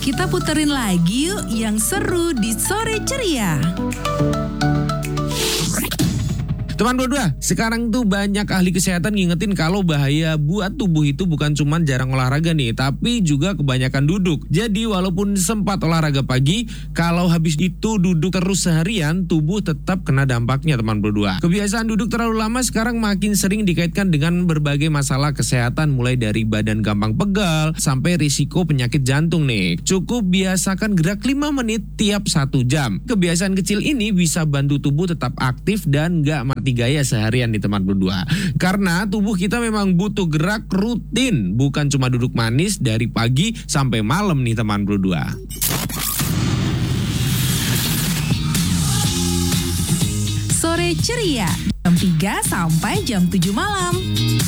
Kita puterin lagi yuk yang seru di Sore Ceria. Teman berdua, sekarang tuh banyak ahli kesehatan ngingetin kalau bahaya buat tubuh itu bukan cuma jarang olahraga nih, tapi juga kebanyakan duduk. Jadi walaupun sempat olahraga pagi, kalau habis itu duduk terus seharian, tubuh tetap kena dampaknya teman berdua. Kebiasaan duduk terlalu lama sekarang makin sering dikaitkan dengan berbagai masalah kesehatan, mulai dari badan gampang pegal sampai risiko penyakit jantung nih. Cukup biasakan gerak 5 menit tiap 1 jam. Kebiasaan kecil ini bisa bantu tubuh tetap aktif dan gak mati gaya seharian nih teman berdua. Karena tubuh kita memang butuh gerak rutin, bukan cuma duduk manis dari pagi sampai malam nih teman berdua. Sore Ceria, jam 3 sampai jam 7 malam.